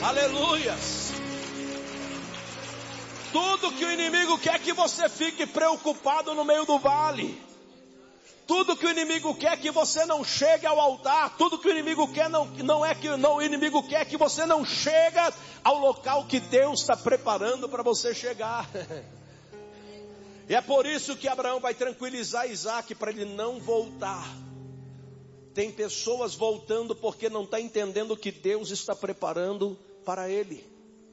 Aleluias. Tudo que o inimigo quer que você fique preocupado no meio do vale. Tudo que o inimigo quer que você não chegue ao altar. Tudo que o inimigo quer o inimigo quer que você não chegue ao local que Deus está preparando para você chegar. E é por isso que Abraão vai tranquilizar Isaac para ele não voltar. Tem pessoas voltando porque não está entendendo o que Deus está preparando para ele.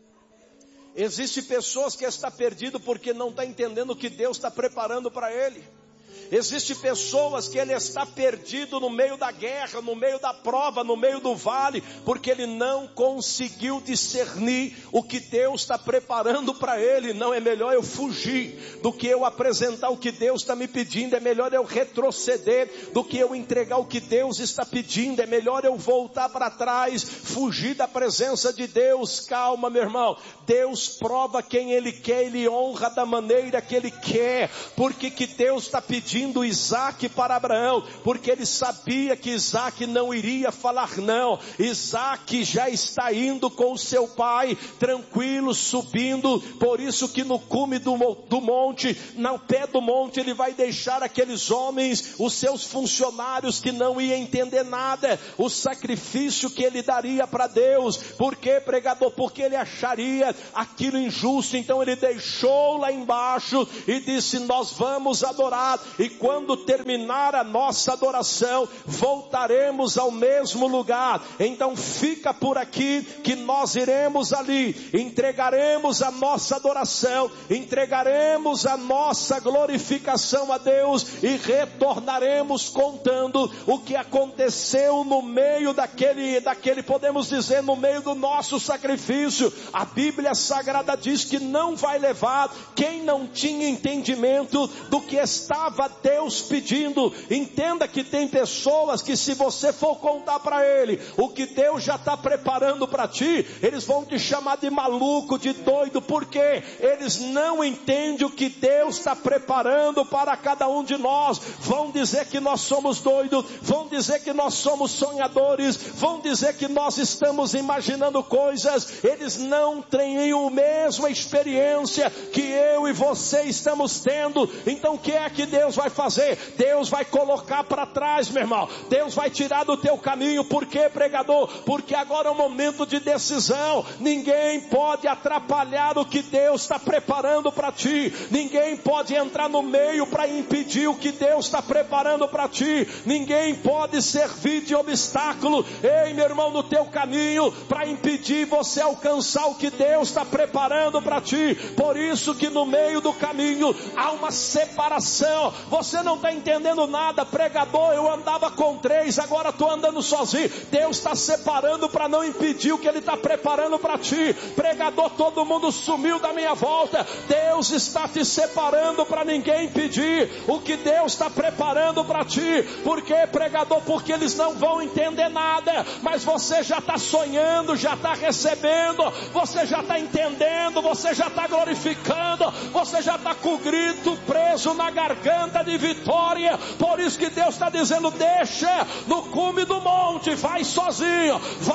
Existe pessoas que está perdido porque não está entendendo o que Deus está preparando para ele. Existe pessoas que ele está perdido no meio da guerra, no meio da prova, no meio do vale, porque ele não conseguiu discernir o que Deus está preparando para ele. Não, é melhor eu fugir do que eu apresentar o que Deus está me pedindo. É melhor eu retroceder do que eu entregar o que Deus está pedindo. É melhor eu voltar para trás, fugir da presença de Deus. Calma, meu irmão. Deus prova quem Ele quer, Ele honra da maneira que Ele quer. Porque que Deus está pedindo Isaac para Abraão? Porque ele sabia que Isaac não iria falar não. Isaac já está indo com o seu pai, tranquilo, subindo. Por isso que no cume do monte, no pé do monte, ele vai deixar aqueles homens, os seus funcionários que não iam entender nada, o sacrifício que ele daria para Deus. Por quê, pregador? Porque ele acharia aquilo injusto. Então ele deixou lá embaixo e disse: nós vamos adorar, e quando terminar a nossa adoração, voltaremos ao mesmo lugar. Então fica por aqui que nós iremos ali, entregaremos a nossa adoração, entregaremos a nossa glorificação a Deus e retornaremos contando o que aconteceu no meio daquele, podemos dizer, no meio do nosso sacrifício. A Bíblia Sagrada diz que não vai levar quem não tinha entendimento do que estava Deus pedindo. Entenda que tem pessoas que, se você for contar para ele o que Deus já está preparando para ti, eles vão te chamar de maluco, de doido, porque eles não entendem o que Deus está preparando para cada um de nós. Vão dizer que nós somos doidos, vão dizer que nós somos sonhadores, vão dizer que nós estamos imaginando coisas. Eles não têm a mesma experiência que eu e você estamos tendo. Então o que é que Deus vai fazer? Deus vai colocar para trás, meu irmão. Deus vai tirar do teu caminho. Por quê, pregador? Porque agora é um momento de decisão. Ninguém pode atrapalhar o que Deus está preparando para ti. Ninguém pode entrar no meio para impedir o que Deus está preparando para ti. Ninguém pode servir de obstáculo, ei, meu irmão, no teu caminho, para impedir você alcançar o que Deus está preparando para ti. Por isso que no meio do caminho há uma separação. Você não está entendendo nada, pregador. Eu andava com 3, agora estou andando sozinho. Deus está separando para não impedir o que Ele está preparando para ti. Pregador, todo mundo sumiu da minha volta. Deus está te separando para ninguém impedir o que Deus está preparando para ti. Por quê, pregador? Porque eles não vão entender nada, mas você já está sonhando, já está recebendo, você já está entendendo, você já está glorificando, você já está com o grito preso na garganta de vitória. Por isso que Deus está dizendo: deixa no cume do monte, vai sozinho,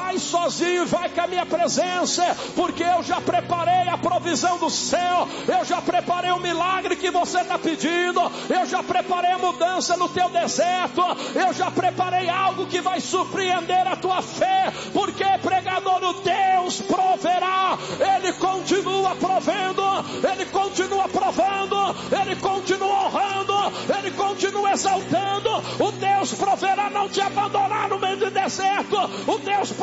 vai com a minha presença, porque eu já preparei a provisão do céu, eu já preparei o milagre que você está pedindo, eu já preparei a mudança no teu deserto, eu já preparei algo que vai surpreender a tua fé. Porque, pregador, o Deus proverá. Ele continua provendo, Ele continua provando, Ele continua honrando, Ele continua exaltando. O Deus proverá não te abandonar no meio do deserto. O Deus